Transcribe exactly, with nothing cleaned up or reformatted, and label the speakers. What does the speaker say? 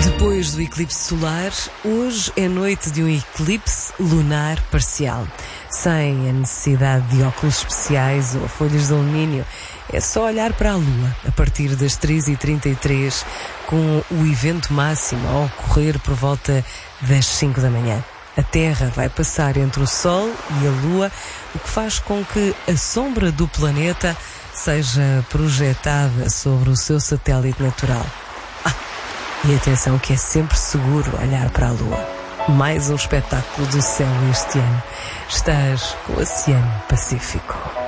Speaker 1: Depois do eclipse solar, hoje é noite de um eclipse lunar parcial. Sem a necessidade de óculos especiais ou folhas de alumínio, é só olhar para a Lua a partir das três e trinta e três, com o evento máximo a ocorrer por volta das cinco da manhã. A Terra vai passar entre o Sol e a Lua, o que faz com que a sombra do planeta seja projetada sobre o seu satélite natural. Ah, e atenção que é sempre seguro olhar para a Lua. Mais um espetáculo do céu este ano. Estás com o Oceano Pacífico.